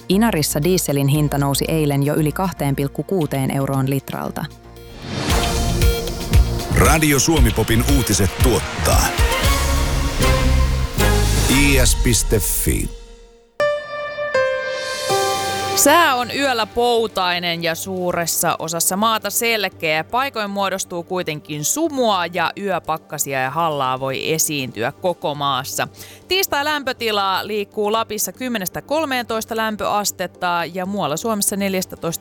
Inarissa dieselin hinta nousi eilen jo yli 2,6 euroon litralta. Radio Suomi-popin uutiset tuottaa is.fi. Sää on yöllä poutainen ja suuressa osassa maata selkeä. Paikoin muodostuu kuitenkin sumua ja yöpakkasia ja hallaa voi esiintyä koko maassa. Tiistai lämpötila liikkuu Lapissa 10-13 lämpöastetta ja muualla Suomessa 14-16.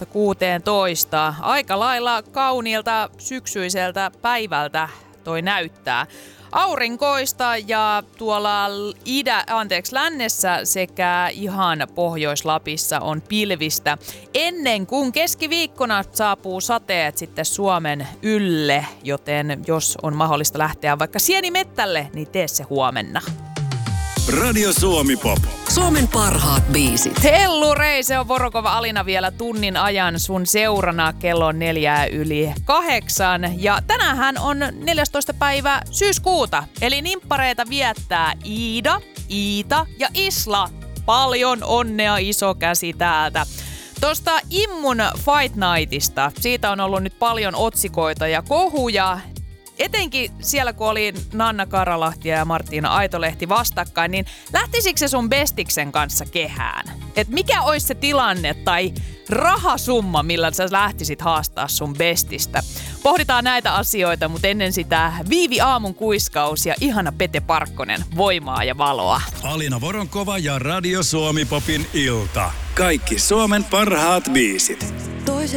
Aika lailla kauniilta syksyiseltä päivältä toi näyttää. Aurinkoista ja tuolla lännessä sekä ihan Pohjois-Lapissa on pilvistä. Ennen kuin keskiviikkona saapuu sateet sitten Suomen ylle, joten jos on mahdollista lähteä vaikka sienimettälle, niin tee se huomenna. Radio Suomi-pop. Suomen parhaat biisit. Hellu Reise on Vorokova Alina vielä tunnin ajan sun seurana kello 7:04. Ja tänäänhän on 14. päivä syyskuuta. Eli nimppareita viettää Iida, Iita ja Isla. Paljon onnea, iso käsi täältä. Tuosta Immun Fight Nightista, siitä on ollut nyt paljon otsikoita ja kohuja. Etenkin siellä, kun oli Nanna Karalahti ja Marttiina Aitolehti vastakkain, niin lähtisikö se sun bestiksen kanssa kehään? Et mikä olisi se tilanne tai rahasumma, millä sä lähtisit haastaa sun bestistä? Pohditaan näitä asioita, mutta ennen sitä Viivi Aamun kuiskaus ja ihana Pete Parkkonen, voimaa ja valoa. Alina Voronkova ja Radio Suomi-popin ilta. Kaikki Suomen parhaat biisit. Toiset